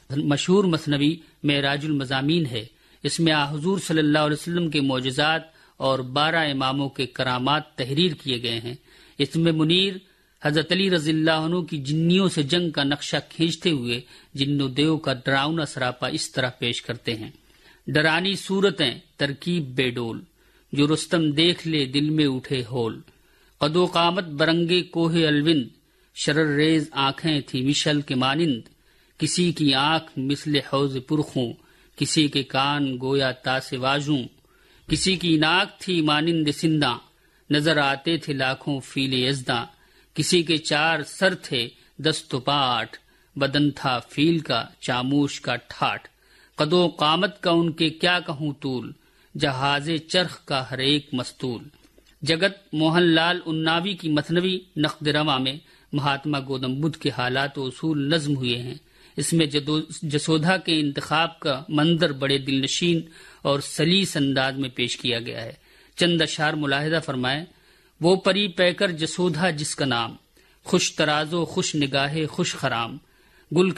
مشہور مثنوی معراج المضامین ہے۔ اس میں حضور صلی اللہ علیہ وسلم کے معجزات اور 12 اماموں کے کرامات تحریر کیے گئے ہیں۔ اس میں منیر حضرت علی رضی اللہ عنہ کی جنیوں سے جنگ کا نقشہ کھینچتے ہوئے جن و دیو کا ڈراؤنا سراپا اس طرح پیش کرتے ہیں: ڈرانی صورتیں ترکیب بے ڈول، جو رستم دیکھ لے دل میں اٹھے ہول، قد و قامت برنگے کوہ الوند، شرر ریز آنکھیں تھی مشل کے مانند، کسی کی آنکھ مثل حوض پرخوں، کسی کے کان گویا تاس واژوں، کسی کی ناک تھی مانند سنداں، نظر آتے تھے لاکھوں فیل یزداں، کسی کے 4 سر تھے 10 تو پا 8، بدن تھا فیل کا چاموش کا ٹھاٹ، قد و قامت کا ان کے کیا کہوں طول، جہاز چرخ کا ہر ایک مستول۔ جگت موہن لال اناوی کی مثنوی نقد رواں میں مہاتما گوتم بدھ کے حالات و اصول نظم ہوئے ہیں۔ اس میں جسودھا کے انتخاب کا منظر بڑے دلنشین اور سلیس انداز میں پیش کیا گیا ہے۔ چند اشعار ملاحظہ فرمائیں: وہ پری پیکر جسودھا جس کا نام، خوش ترازو خوش نگاہے خوش خرام، گل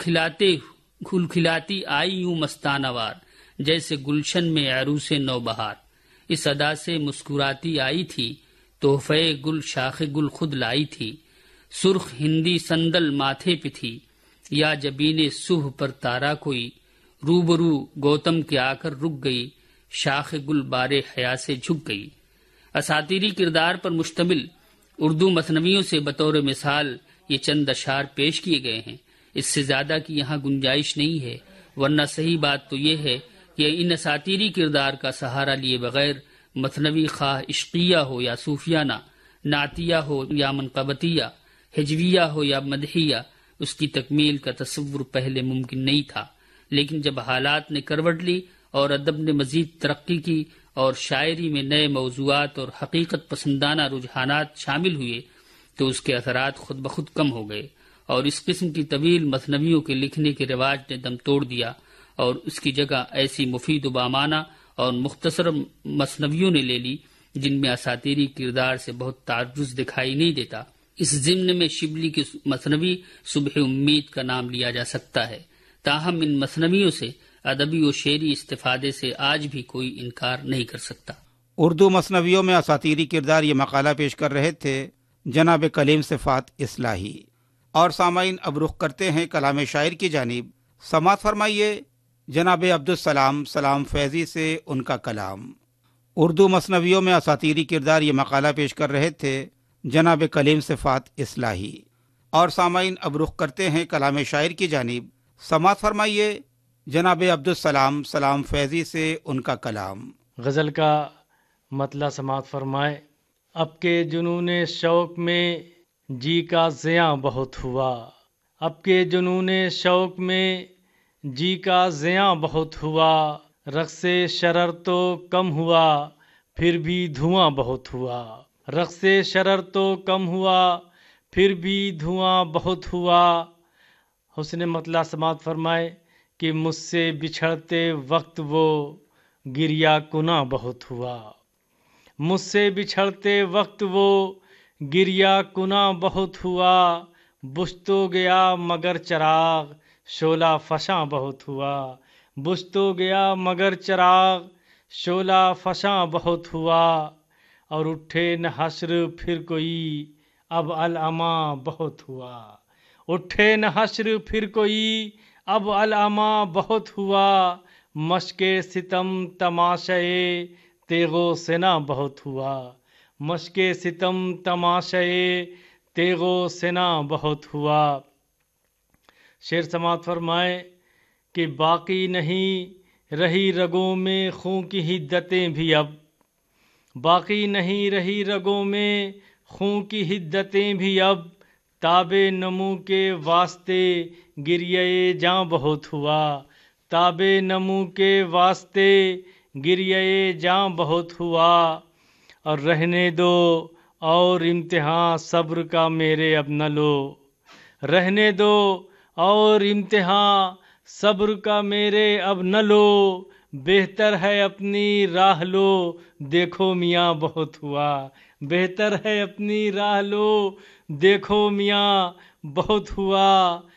کھلاتی آئی یوں مستانہ وار، جیسے گلشن میں عروس نو بہار، اس ادا سے مسکراتی آئی تھی، تحفے گل شاخ گل خود لائی تھی، سرخ ہندی سندل ماتھے پہ تھی، یا جبین صبح پر تارا کوئی، روبرو گوتم کے آ کر رک گئی، شاخ گل بارے حیا سے جھک گئی۔ اساطیری کردار پر مشتمل اردو مثنویوں سے بطور مثال یہ چند اشعار پیش کیے گئے ہیں۔ اس سے زیادہ کی یہاں گنجائش نہیں ہے، ورنہ صحیح بات تو یہ ہے کہ ان اساطیری کردار کا سہارا لیے بغیر مثنوی خواہ عشقیہ ہو یا صوفیانہ، نعتیہ ہو یا منقبتیہ، ہجویہ ہو یا مدحیہ، اس کی تکمیل کا تصور پہلے ممکن نہیں تھا۔ لیکن جب حالات نے کروٹ لی اور ادب نے مزید ترقی کی اور شاعری میں نئے موضوعات اور حقیقت پسندانہ رجحانات شامل ہوئے تو اس کے اثرات خود بخود کم ہو گئے، اور اس قسم کی طویل مثنویوں کے لکھنے کے رواج نے دم توڑ دیا، اور اس کی جگہ ایسی مفید و بامانہ اور مختصر مثنویوں نے لے لی جن میں اساطیری کردار سے بہت تعرض دکھائی نہیں دیتا۔ اس ضمن میں شبلی کی مثنوی صبح امید کا نام لیا جا سکتا ہے۔ تاہم ان مثنویوں سے ادبی و شعری استفادے سے آج بھی کوئی انکار نہیں کر سکتا۔ اردو مثنویوں میں اساطیری کردار یہ مقالہ پیش کر رہے تھے جناب کلیم صفات اصلاحی۔ اور سامعین، اب رخ کرتے ہیں کلام شاعر کی جانب۔ سماعت فرمائیے جناب عبدالسلام سلام فیضی سے ان کا کلام۔ اردو مثنویوں میں اساطیری کردار یہ مقالہ پیش کر رہے تھے جناب کلیم صفات اصلاحی۔ اور سامعین، اب رخ کرتے ہیں کلام شاعر کی جانب۔ سماعت فرمائیے جناب عبدالسلام سلام فیضی سے ان کا کلام۔ غزل کا مطلع سماعت فرمائے۔ اب کے جنون شوق میں جی کا زیاں بہت ہوا، اب کے جنون شوق میں جی کا زیاں بہت ہوا، رقص شرر تو کم ہوا پھر بھی دھواں بہت ہوا، رقص شرر تو کم ہوا پھر بھی دھواں بہت ہوا۔ حسن مطلع سماعت فرمائے کہ مجھ سے بچھڑتے وقت وہ گریہ کناں بہت ہوا، مجھ سے بچھڑتے وقت وہ گریہ کناں بہت ہوا، بجھ تو گیا مگر چراغ شعلہ فشاں بہت ہوا، بجھ تو گیا مگر چراغ شعلہ فشاں بہت ہوا، اور اٹھے نہ حشر پھر کوئی اب العماں بہت ہوا، اٹھے نہ حشر پھر کوئی اب العماں بہت ہوا، مشق ستم تماشائے تیغ و سنا بہت ہوا، مشق ستم تماشائے تیغ و سنا بہت ہوا۔ شعر سماعت فرمائے کہ باقی نہیں رہی رگوں میں خون کی حدتیں بھی اب، باقی نہیں رہی رگوں میں خون کی حدتیں بھی اب، تاب نمو کے واسطے گریہ جاں بہت ہوا، تاب نمو کے واسطے گریہ جاں بہت ہوا، اور رہنے دو اور امتحان صبر کا میرے اب نہ لو، رہنے دو اور امتحان صبر کا میرے اب نہ لو، بہتر ہے اپنی راہ لو دیکھو میاں بہت ہوا، بہتر ہے اپنی راہ لو دیکھو میاں بہت ہوا،